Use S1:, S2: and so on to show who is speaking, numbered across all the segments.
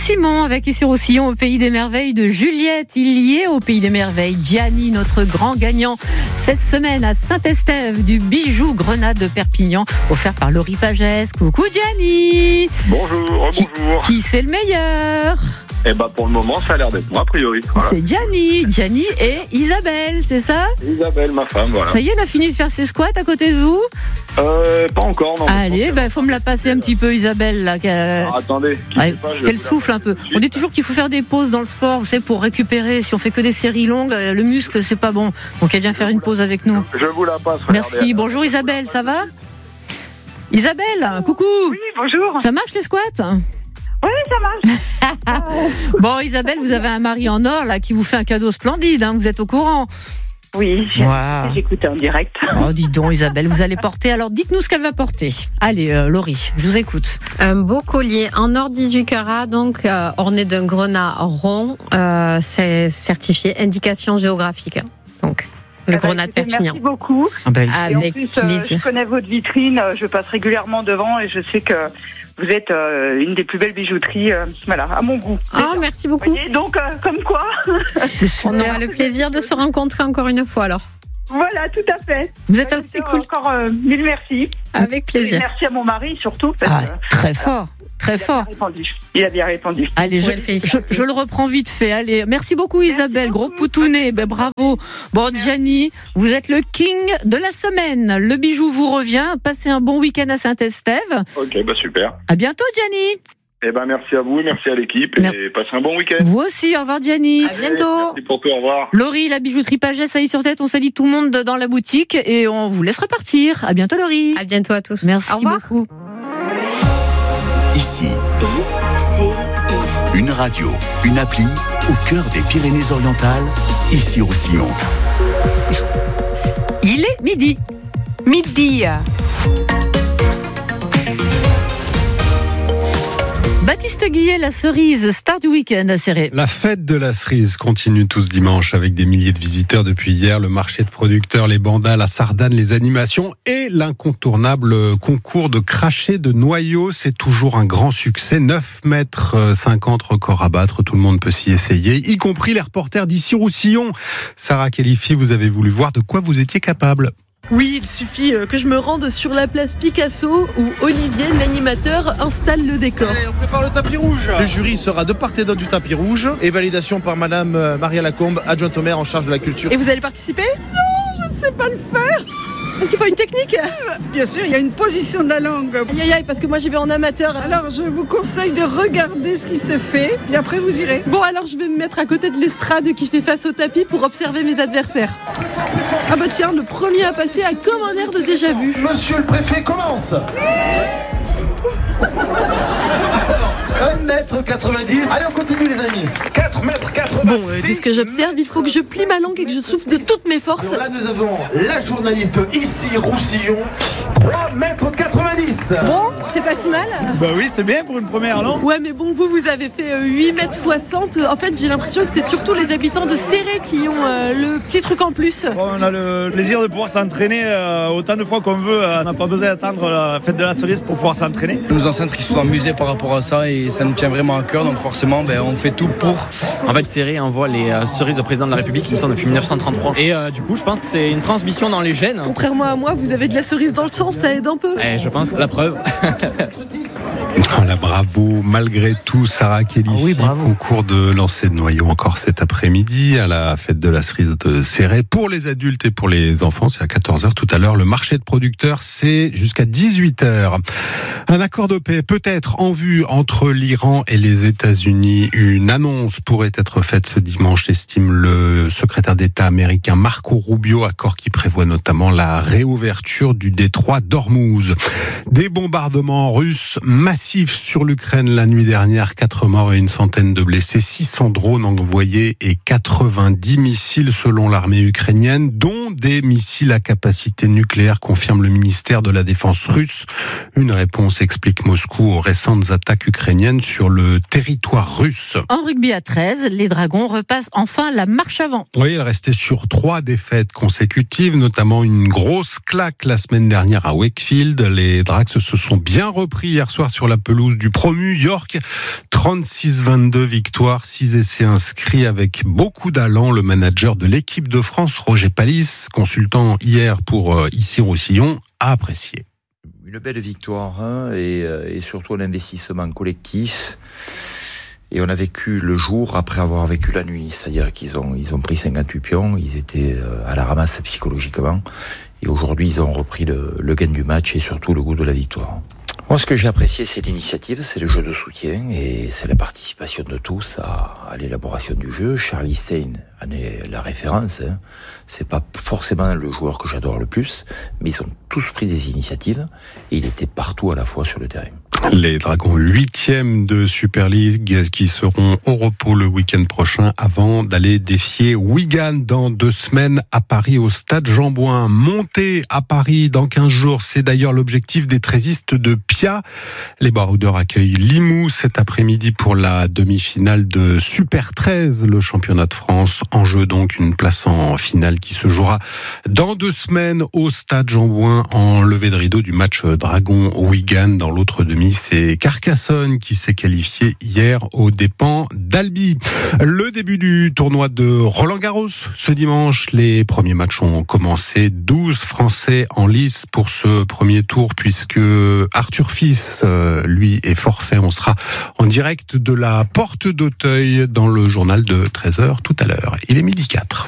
S1: Saint-Simon avec ici Roussillon au Pays des Merveilles de Juliette. Il y est au Pays des Merveilles. Gianni, notre grand gagnant cette semaine à Saint-Estève du bijou Grenade de Perpignan offert par Laurie Pagès. Coucou Gianni.
S2: Bonjour, bonjour.
S1: Qui c'est le meilleur?
S2: Eh ben pour le moment ça a l'air d'être moi a priori. Voilà.
S1: C'est Gianni et Isabelle, c'est ça?
S2: Isabelle, ma femme, voilà.
S1: Ça y est, elle a fini de faire ses squats à côté de vous?
S2: Pas encore, non.
S1: Allez, faut me la passer un petit peu Isabelle là.
S2: Attendez,
S1: qu'elle souffle un peu. On dit toujours qu'il faut faire des pauses dans le sport, vous savez, pour récupérer. Si on fait que des séries longues, le muscle c'est pas bon. Donc elle vient faire une pause avec nous.
S2: Je vous la passe.
S1: Merci. Bonjour Isabelle, ça va? Isabelle, coucou.
S3: Oui, bonjour.
S1: Ça marche les squats?
S3: Oui, ça marche.
S1: Bon Isabelle, vous avez un mari en or là qui vous fait un cadeau splendide, hein, vous êtes au courant?
S3: Oui, j'écoute en direct.
S1: Oh dis donc Isabelle, vous allez porter, alors dites-nous ce qu'elle va porter. Allez Laurie, je vous écoute.
S4: Un beau collier en or 18 carats, donc orné d'un grenat rond, c'est certifié indication géographique. Donc le grenat de Perpignan.
S3: Merci beaucoup.
S1: Avec
S3: en plus,
S1: plaisir.
S3: je connais votre vitrine, je passe régulièrement devant et je sais que vous êtes une des plus belles bijouteries, voilà, à mon goût.
S4: Ah, merci beaucoup.
S3: Voyez, donc, comme quoi.
S4: On aura le plaisir de se rencontrer encore une fois alors.
S3: Voilà, tout à fait.
S1: Vous êtes
S3: c'est cool. Encore mille merci.
S4: Avec plaisir.
S3: Et merci à mon mari surtout. Parce
S1: très fort. Très fort.
S3: Il a bien répondu.
S1: Allez, je le reprends vite fait. Allez, merci beaucoup Isabelle, gros poutounet. Bravo. Bon Gianni, vous êtes le king de la semaine. Le bijou vous revient. Passez un bon week-end à Saint-Estève.
S2: Ok, super.
S1: À bientôt Gianni.
S2: Eh ben merci à vous, merci à l'équipe et passez un bon week-end.
S1: Vous aussi, au revoir Gianni.
S4: À bientôt.
S2: Merci pour tout, au revoir.
S1: Laurie, la bijouterie Pagès, ça y est sur tête. On salue tout le monde dans la boutique et on vous laisse repartir. À bientôt Laurie.
S4: À bientôt à tous.
S1: Merci beaucoup.
S5: Ici, une radio, une appli au cœur des Pyrénées-Orientales, ici Roussillon.
S1: Il est midi. Baptiste Guillet, la cerise, star du week-end à Céré.
S6: La fête de la cerise continue tout ce dimanche avec des milliers de visiteurs depuis hier. Le marché de producteurs, les bandas, la sardane, les animations et l'incontournable concours de cracher de noyaux. C'est toujours un grand succès. 9,50 mètres record à battre. Tout le monde peut s'y essayer, y compris les reporters d'ici Roussillon. Sarah Khelifi, vous avez voulu voir de quoi vous étiez capable.
S7: Oui, il suffit que je me rende sur la place Picasso où Olivier, l'animateur, installe le décor.
S8: Allez, on prépare le tapis rouge. Le jury sera de part et d'autre du tapis rouge et validation par madame Maria Lacombe, adjointe au maire en charge de la culture.
S7: Et vous allez participer? Non, je ne sais pas le faire. Est-ce qu'il faut une technique?
S9: Bien sûr, il y a une position de la langue.
S7: Aïe, parce que moi j'y vais en amateur.
S9: Alors je vous conseille de regarder ce qui se fait et après vous irez.
S7: Bon, alors je vais me mettre à côté de l'estrade qui fait face au tapis pour observer mes adversaires. Ah bah tiens, le premier à passer a comme un air de déjà vu.
S8: Monsieur le préfet commence. 1,90 m. Allez, on continue les amis. 4,86 m.
S7: Bon, de ce que j'observe, il faut que je plie ma langue et que je souffle de toutes mes forces.
S8: Alors là, nous avons la journaliste ici, Roussillon. 3,90 m.
S7: Bon, c'est pas si mal.
S10: Bah oui, c'est bien pour une première, non?
S7: Ouais, mais bon, vous avez fait 8,60 m. En fait, j'ai l'impression que c'est surtout les habitants de Céré qui ont le petit truc en plus.
S10: Bon, on a le plaisir de pouvoir s'entraîner autant de fois qu'on veut. On n'a pas besoin d'attendre la fête de la cerise pour pouvoir s'entraîner.
S11: Nos ancêtres ils se sont amusés par rapport à ça et ça nous tient vraiment à cœur. Donc forcément, on fait tout pour.
S12: En fait, Céré envoie les cerises au président de la République, il me semble, depuis 1933. Et du coup, je pense que c'est une transmission dans les gènes.
S7: Contrairement à moi, vous avez de la cerise dans le sang, ça aide un peu.
S12: Je pense que la preuve.
S6: Voilà, bravo, malgré tout, Sarah Khelifi, concours de lancer de noyaux encore cet après-midi à la fête de la cerise de Céré. Pour les adultes et pour les enfants, c'est à 14h tout à l'heure. Le marché de producteurs, c'est jusqu'à 18h. Un accord de paix peut-être en vue entre l'Iran et les États-Unis. Une annonce pourrait être faite ce dimanche, estime le secrétaire d'État américain Marco Rubio, accord qui prévoit notamment la réouverture du détroit d'Ormuz. Des bombardements russes massifs sur l'Ukraine la nuit dernière, 4 morts et une centaine de blessés, 600 drones envoyés et 90 missiles selon l'armée ukrainienne, dont des missiles à capacité nucléaire, confirme le ministère de la Défense russe. Une réponse, explique Moscou, aux récentes attaques ukrainiennes sur le territoire russe.
S1: En rugby à 13, les Dragons repassent enfin la marche avant.
S6: Oui, ils restaient sur 3 défaites consécutives, notamment une grosse claque la semaine dernière à Wakefield. Les Drags se sont bien repris hier soir sur la pelouse du promu York. 36-22 victoires, 6 essais inscrits avec beaucoup d'allant. Le manager de l'équipe de France, Roger Palis, consultant hier pour Issy-Roussillon, a apprécié.
S13: Une belle victoire et surtout un investissement collectif. Et on a vécu le jour après avoir vécu la nuit. C'est-à-dire qu'ils ont pris 58 pions, ils étaient à la ramasse psychologiquement. Et aujourd'hui, ils ont repris le gain du match et surtout le goût de la victoire. Moi, ce que j'ai apprécié, c'est l'initiative, c'est le jeu de soutien et c'est la participation de tous à l'élaboration du jeu. Charlie Stein en est la référence. C'est pas forcément le joueur que j'adore le plus, mais ils ont tous pris des initiatives et il était partout à la fois sur le terrain.
S6: Les Dragons 8e de Super League qui seront au repos le week-end prochain avant d'aller défier Wigan dans 2 semaines à Paris au stade Jean-Bouin. Monter à Paris dans 15 jours, c'est d'ailleurs l'objectif des trésistes de Pia. Les Baroudeurs accueillent Limoux cet après-midi pour la demi-finale de Super 13, le championnat de France. En jeu donc une place en finale qui se jouera dans 2 semaines au stade Jean-Bouin en levée de rideau du match Dragon-Wigan. Dans l'autre demi, c'est Carcassonne qui s'est qualifié hier aux dépens d'Albi. Le début du tournoi de Roland-Garros ce dimanche. Les premiers matchs ont commencé. 12 Français en lice pour ce premier tour puisque Arthur Fils, lui, est forfait. On sera en direct de la Porte d'Auteuil dans le journal de 13h tout à l'heure. Il est 12h04.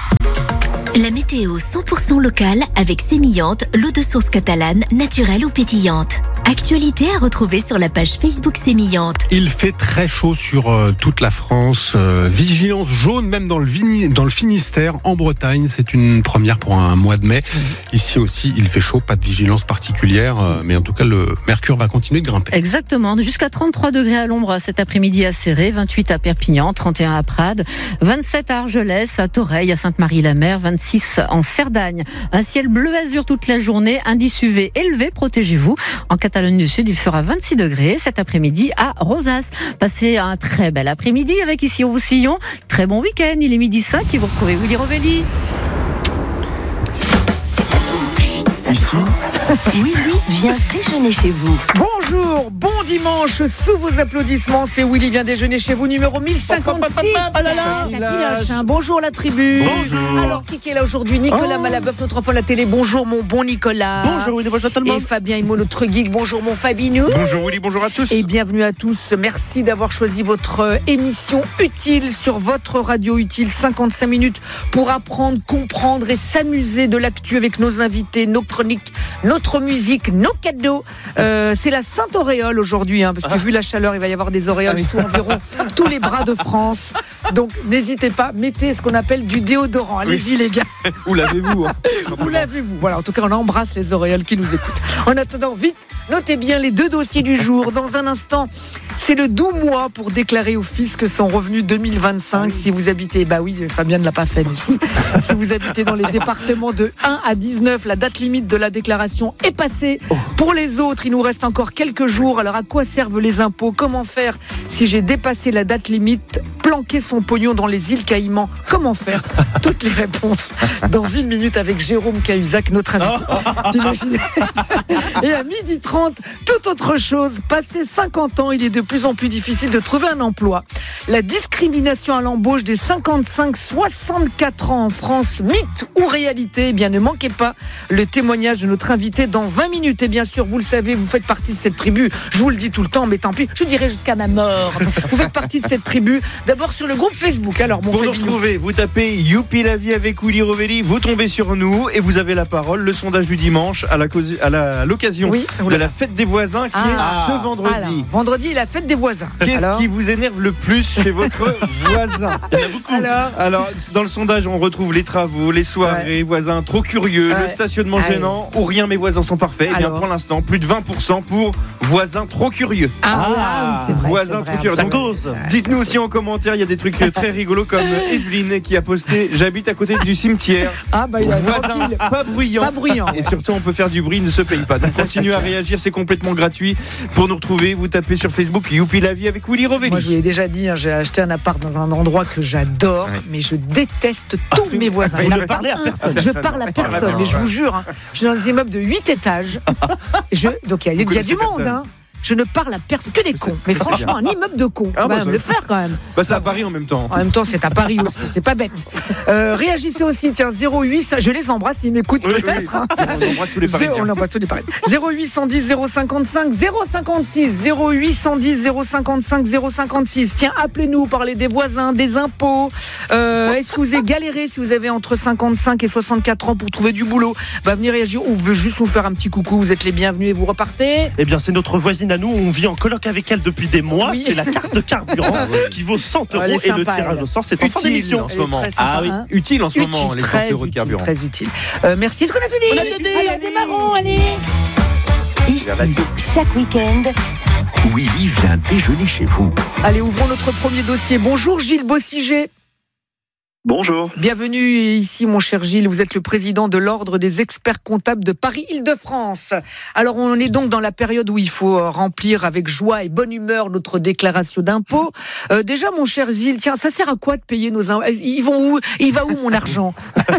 S14: La météo 100% locale avec Sémillante, l'eau de source catalane, naturelle ou pétillante. Actualité à retrouver sur la page Facebook Sémillante.
S6: Il fait très chaud sur toute la France. Vigilance jaune même dans le Finistère, en Bretagne. C'est une première pour un mois de mai. Ici aussi, il fait chaud, pas de vigilance particulière. Mais en tout cas, le mercure va continuer de grimper.
S1: Exactement. Jusqu'à 33 degrés à l'ombre cet après-midi à Céré, 28 à Perpignan, 31 à Prades, 27 à Argelès, à Toreil, à Sainte-Marie-la-Mer, 26 en Cerdagne. Un ciel bleu azur toute la journée, indice UV élevé, protégez-vous. En Catalogne du Sud, il fera 26 degrés cet après-midi à Rosas. Passez un très bel après-midi avec Issy-Roussillon. Très bon week-end, il est 12h05 et vous retrouvez Willy Rovelli.
S5: Ici,
S14: Willy vient déjeuner chez vous.
S15: Bonjour, bon dimanche, sous vos applaudissements, c'est Willy vient déjeuner chez vous, numéro 1056. Oh là là, bonjour la tribu.
S5: Bonjour.
S15: Alors, qui est là aujourd'hui? Nicolas Malabeuf, notre enfant de la télé. Bonjour mon bon Nicolas.
S5: Bonjour Willy, bonjour tout le monde.
S15: Et Fabien Immo, notre geek. Bonjour mon Fabinou.
S5: Bonjour Willy, bonjour à tous.
S15: Et bienvenue à tous. Merci d'avoir choisi votre émission utile sur votre radio utile. 55 minutes pour apprendre, comprendre et s'amuser de l'actu avec nos invités, nos chroniques, notre musique, nos cadeaux. C'est la Sainte Auréole aujourd'hui, parce que vu la chaleur, il va y avoir des auréoles sous environ tous les bras de France. Donc n'hésitez pas, mettez ce qu'on appelle du déodorant. Allez-y les gars.
S5: Où l'avez-vous
S15: Où l'avez-vous? Voilà, en tout cas, on embrasse les auréoles qui nous écoutent. En attendant, vite, notez bien les 2 dossiers du jour. Dans un instant, c'est le doux mois pour déclarer au fisc son revenu 2025. Si vous habitez, Fabien ne l'a pas fait, mais si vous habitez dans les départements de 1 à 19, la date limite de la déclaration est passée. Pour les autres, il nous reste encore quelques jours. Alors, à quoi servent les impôts? Comment faire si j'ai dépassé la date limite? Planquer son pognon dans les îles Caïmans? Comment faire? Toutes les réponses dans 1 minute avec Jérôme Cahuzac, notre invité. T'imagines? Et à 12h30, tout autre chose. Passé 50 ans, il est de plus en plus difficile de trouver un emploi. La discrimination à l'embauche des 55-64 ans en France, mythe ou réalité? Eh bien, ne manquez pas le témoignage de notre invité dans 20 minutes. Et bien sûr, vous le savez, vous faites partie de cette tribu. Je vous le dis tout le temps, mais tant pis, je dirai jusqu'à ma mort. Vous faites partie de cette tribu. D'abord sur le groupe Facebook. Alors, mon
S10: pour nous retrouver, vous tapez Youpi la vie avec Willy Rovelli, vous tombez sur nous et vous avez la parole. Le sondage du dimanche à l'occasion de la fête des voisins qui est ce vendredi.
S15: Alors, vendredi, la fête des voisins.
S10: Qu'est-ce qui vous énerve le plus chez votre voisin? Il y en a beaucoup. Alors, dans le sondage, on retrouve les travaux, les soirées, voisins trop curieux, le stationnement gênant ou rien, mes voisins sont parfaits. Et bien pour l'instant, plus de 20% pour voisins trop curieux.
S15: Oui, c'est vrai.
S10: Voisins trop curieux. Donc, dites-nous aussi en commentaire, il y a des trucs très rigolos comme Evelyne qui a posté j'habite à côté du cimetière. Voisin pas bruyant. Et surtout, on peut faire du bruit, ne se paye pas. Donc continuez à réagir, c'est complètement gratuit. Pour nous retrouver, vous tapez sur Facebook Youpi la vie avec Willy Rovelli.
S15: Moi, je vous l'ai déjà dit, j'ai acheté un appart dans un endroit que j'adore, mais je déteste tous mes voisins.
S5: Vous ne parlez à personne.
S15: Je parle à personne, mais je vous jure, je suis dans des immeubles de 8 étages. Donc il y a du monde, Je ne parle à personne, que des cons. Mais franchement, un immeuble de cons. On va le faire quand même.
S10: C'est à Paris en même temps.
S15: En même temps, c'est à Paris aussi. C'est pas bête. Réagissez aussi. Tiens, 08. Je les embrasse. Ils m'écoutent peut-être.
S10: Oui. On embrasse tous les Parisiens.
S15: On embrasse tous les Parisiens. 0810 055 056. 0810 055 056. Tiens, appelez-nous. Parlez des voisins, des impôts. Est-ce que vous avez galéré si vous avez entre 55 et 64 ans pour trouver du boulot? Venir réagir ou vous voulez juste nous faire un petit coucou. Vous êtes les bienvenus et vous repartez.
S16: Eh bien, c'est notre voisine à nous. On vit en coloc avec elle depuis des mois. Oui. C'est la carte carburant qui vaut 100 €. Et le tirage au sort, c'est en fin d'émission
S10: en ce moment.
S15: Sympa,
S10: oui, utile en ce moment, les 100 € de carburant.
S15: Très utile. Merci. Est-ce qu'on a tout dit? Allez, démarrons, allez.
S5: Ici, chaque week-end, Willy vient déjeuner chez vous.
S15: Allez, ouvrons notre premier dossier. Bonjour Gilles Bossiger.
S17: Bonjour.
S15: Bienvenue ici, mon cher Gilles. Vous êtes le président de l'Ordre des experts comptables de Paris-Île-de-France. Alors, on est donc dans la période où il faut remplir avec joie et bonne humeur notre déclaration d'impôt. Déjà, mon cher Gilles, tiens, ça sert à quoi de payer nos impôts? Ils vont où? Il va où mon argent?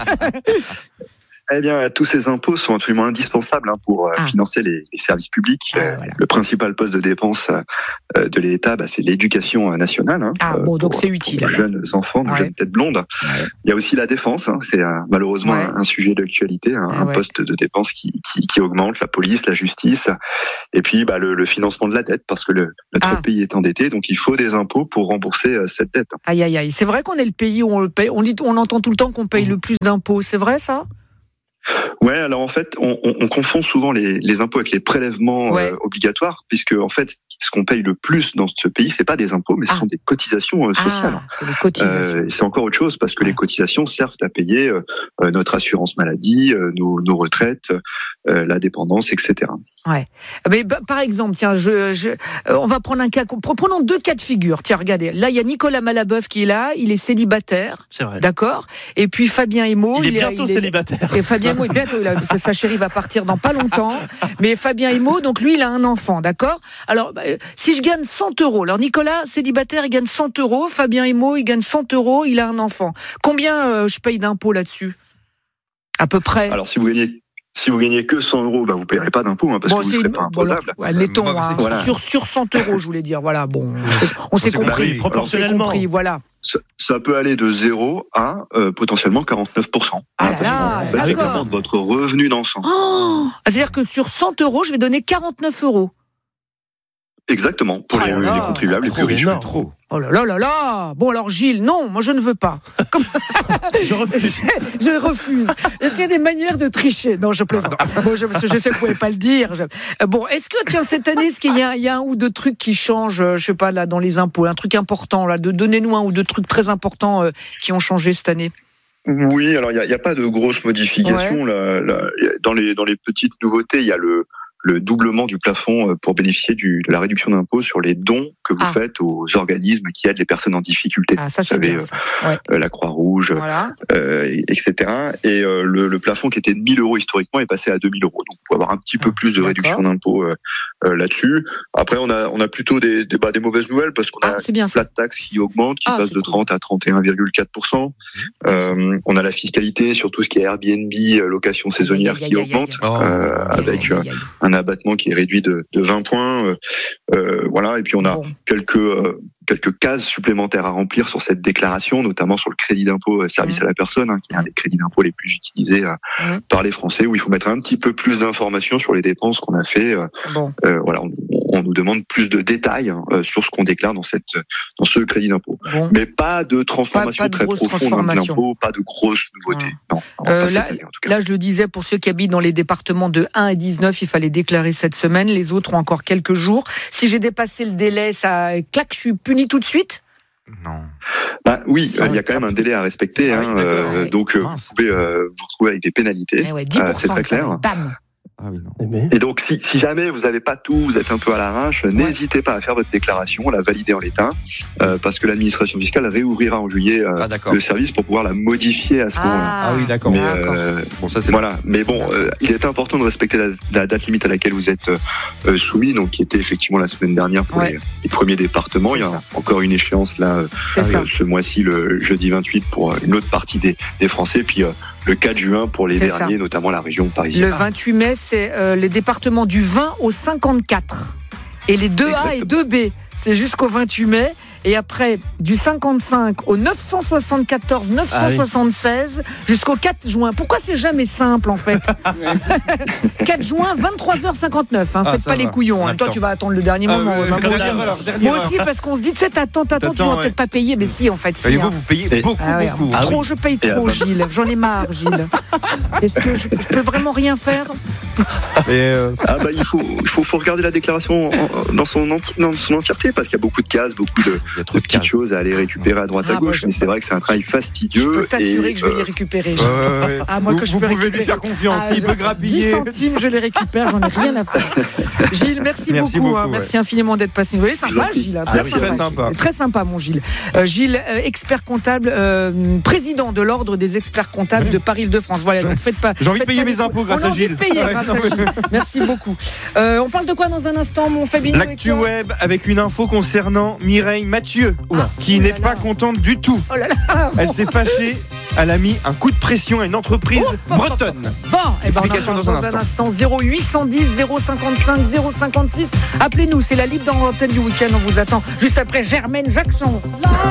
S17: Eh bien, tous ces impôts sont absolument indispensables pour financer les services publics. Voilà. Le principal poste de dépense de l'État, c'est l'éducation nationale.
S15: Donc c'est utile.
S17: Pour nos jeunes enfants, nos jeunes têtes blondes. Ouais. Il y a aussi la défense. C'est malheureusement un sujet d'actualité, un poste de dépense qui augmente. La police, la justice, et puis le financement de la dette, parce que notre pays est endetté, donc il faut des impôts pour rembourser cette dette.
S15: Aïe aïe aïe. C'est vrai qu'on est le pays où on le paye. On entend tout le temps qu'on paye le plus d'impôts. C'est vrai ça?
S17: Ouais, alors en fait, on confond souvent les impôts avec les prélèvements obligatoires, puisque en fait, ce qu'on paye le plus dans ce pays, c'est pas des impôts, mais ce sont des cotisations sociales.
S15: C'est des cotisations.
S17: C'est encore autre chose, parce que les cotisations servent à payer notre assurance maladie, nos retraites, la dépendance, etc.
S15: Ouais. Mais par exemple, tiens, on va prendre un cas. Prenons deux cas de figure. Tiens, regardez. Là, il y a Nicolas Malabeuf qui est là. Il est célibataire.
S16: C'est vrai.
S15: D'accord. Et puis Fabien Emo.
S16: Il est bientôt célibataire.
S15: Et Fabien Emo, bientôt. Sa chérie va partir dans pas longtemps. Mais Fabien Emo, donc lui, il a un enfant, d'accord. Alors, si je gagne 100 €, alors Nicolas célibataire, il gagne 100 €. Fabien Emo, il gagne 100 €. Il a un enfant. Combien je paye d'impôts là-dessus? À peu près.
S17: Alors, si vous gagnez que 100 €, vous ne payerez pas d'impôts, parce que vous ne serez pas imposable.
S15: Admettons, sur 100 €, je voulais dire. Voilà, bon, on s'est compris.
S16: Proportionnellement.
S15: On s'est compris, voilà.
S17: Ça peut aller de 0 à potentiellement 49%. Ça dépend de votre revenu d'ensemble.
S15: C'est-à-dire que sur 100 €, je vais donner 49 €.
S17: Exactement, pour les contribuables les plus riches.
S15: Trop. Oh là là là là. Bon alors Gilles, non, moi je ne veux pas.
S16: Je refuse.
S15: Je refuse. Est-ce qu'il y a des manières de tricher? Non, je plaisante. Bon, je sais que vous pouvez pas le dire. Bon, est-ce que cette année, est-ce qu'il y a un ou deux trucs qui changent, je sais pas là dans les impôts, un truc important là, donnez-nous un ou deux trucs très importants qui ont changé cette année.
S17: Oui, alors il y a pas de grosses modifications là, dans les petites nouveautés, il y a le doublement du plafond pour bénéficier de la réduction d'impôt sur les dons que vous faites aux organismes qui aident les personnes en difficulté.
S15: Ça, vous savez,
S17: la Croix-Rouge, etc. Et le plafond qui était de 1 000 € historiquement est passé à 2 000 €. Donc, vous pouvez avoir un petit peu plus de réduction d'impôt là-dessus. Après, on a plutôt des mauvaises nouvelles, parce qu'on a une flat tax qui augmente, qui passe de 30 à 31,4%. On a la fiscalité sur tout ce qui est Airbnb, location saisonnière qui augmente, avec un abattement qui est réduit de 20 points. Et puis on a quelques cases supplémentaires à remplir sur cette déclaration, notamment sur le crédit d'impôt service à la personne, qui est un des crédits d'impôt les plus utilisés par les Français, où il faut mettre un petit peu plus d'informations sur les dépenses qu'on a fait. On nous demande plus de détails sur ce qu'on déclare dans ce crédit d'impôt. Mais pas de transformation très profonde de l'impôt, pas de grosses nouveautés. Non,
S15: là, je le disais, pour ceux qui habitent dans les départements de 1 à 19, il fallait déclarer cette semaine. Les autres ont encore quelques jours. Si j'ai dépassé le délai, je suis puni tout de suite?
S17: Non. Oui, il y a quand même un délai à respecter. Donc, vous pouvez vous retrouver avec des pénalités. 10%, c'est très clair.
S15: Bam.
S17: Et donc, si jamais vous n'avez pas tout, vous êtes un peu à l'arrache, n'hésitez pas à faire votre déclaration, la valider en l'état, parce que l'administration fiscale réouvrira en juillet le service pour pouvoir la modifier à ce moment-là.
S10: Ah oui, d'accord.
S17: Mais il est important de respecter la date limite à laquelle vous êtes soumis, donc qui était effectivement la semaine dernière pour les premiers départements. Il y a encore une échéance là ce mois-ci, le jeudi 28, pour une autre partie des Français, puis le 4 juin pour les derniers, notamment la région parisienne.
S15: Le 28 mai, c'est les départements du 20 au 54. Et les 2A et 2B, c'est jusqu'au 28 mai. Et après, du 55 au 974, 976, jusqu'au 4 juin. Pourquoi c'est jamais simple, en fait? 4 juin, 23h59. Faites pas les couillons. Toi, tu vas attendre le dernier moment. Moi aussi, parce qu'on se dit, tu sais, t'attends, tu vas peut-être pas payer. Mais si, en fait, si.
S10: Vous payez beaucoup.
S15: Trop, je paye trop, Gilles. J'en ai marre, Gilles. Est-ce que je peux vraiment rien faire?
S17: Il faut regarder la déclaration dans son entièreté, parce qu'il y a beaucoup de cases, beaucoup de petites choses à aller récupérer à droite à gauche, mais c'est vrai que c'est un travail fastidieux.
S15: Je peux t'assurer que je vais les récupérer.
S10: Vous pouvez lui faire confiance, il peut grappiller.
S15: 10 centimes, je les récupère, j'en ai rien à faire. Gilles, merci beaucoup. Merci infiniment d'être passé. Vous voyez, sympa, Gilles.
S10: Très sympa.
S15: Très sympa, mon Gilles. Gilles, expert comptable, président de l'ordre des experts comptables de Paris-Île-de-France. Voilà, donc faites pas.
S10: J'ai envie de payer mes impôts grâce à Gilles.
S15: Merci beaucoup. On parle de quoi dans un instant, mon Fabien?
S10: L'actu web avec une info concernant Mireille Mathieu, qui n'est pas contente du tout. Elle s'est fâchée. Elle a mis un coup de pression à une entreprise bretonne. Explication dans un instant.
S15: 0810 055 056. Appelez-nous, c'est la libre dans l'antenne du week-end. On vous attend juste après Germaine Jackson.